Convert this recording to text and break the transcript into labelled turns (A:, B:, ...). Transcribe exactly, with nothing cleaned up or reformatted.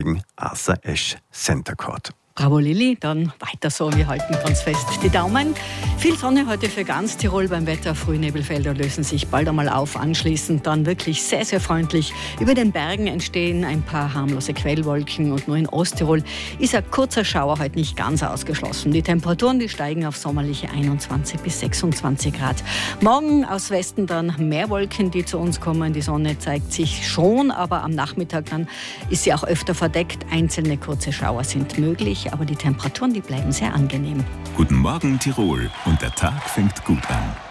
A: Bergen, außer Esch Center Court.
B: Bravo Lilli, dann weiter so, wir halten ganz fest die Daumen. Viel Sonne heute für ganz Tirol beim Wetter. Frühnebelfelder lösen sich bald einmal auf, anschließend dann wirklich sehr, sehr freundlich. Über den Bergen entstehen ein paar harmlose Quellwolken und nur in Osttirol ist ein kurzer Schauer heute nicht ganz ausgeschlossen. Die Temperaturen, die steigen auf sommerliche einundzwanzig bis sechsundzwanzig Grad. Morgen aus Westen dann mehr Wolken, die zu uns kommen. Die Sonne zeigt sich schon, aber am Nachmittag dann ist sie auch öfter verdeckt. Einzelne kurze Schauer sind möglich, aber die Temperaturen, die bleiben sehr angenehm.
C: Guten Morgen Tirol und der Tag fängt gut an.